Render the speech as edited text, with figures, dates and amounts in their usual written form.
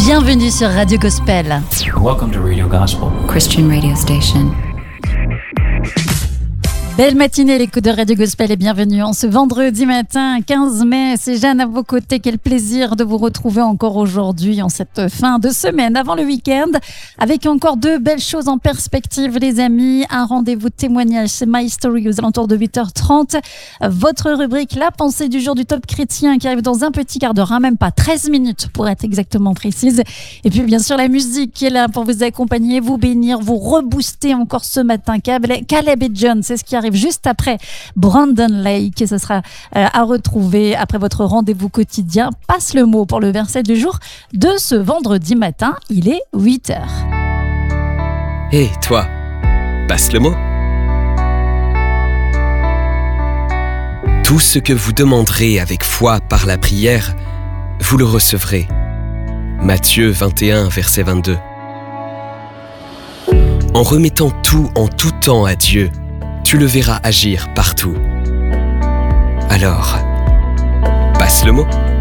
Bienvenue sur Radio Gospel. Welcome to Radio Gospel, Christian radio station. Belle matinée, l'écoute de Radio Gospel et bienvenue en ce vendredi matin 15 mai. C'est Jeanne à vos côtés. Quel plaisir de vous retrouver encore aujourd'hui en cette fin de semaine avant le week-end avec encore deux belles choses en perspective, les amis. Un rendez-vous témoignage, c'est My Story aux alentours de 8h30. Votre rubrique La pensée du jour du top chrétien qui arrive dans un petit quart d'heure, même pas 13 minutes pour être exactement précise. Et puis bien sûr la musique qui est là pour vous accompagner, vous bénir, vous rebooster encore ce matin. Caleb et John, c'est ce qui arrive juste après Brandon Lake et ce sera à retrouver après votre rendez-vous quotidien. Passe le mot pour le verset du jour de ce vendredi matin. Il est 8h. Hé, toi, passe le mot. Tout ce que vous demanderez avec foi par la prière, vous le recevrez. Matthieu 21, verset 22. En remettant tout en tout temps à Dieu, tu le verras agir partout. Alors, passe le mot.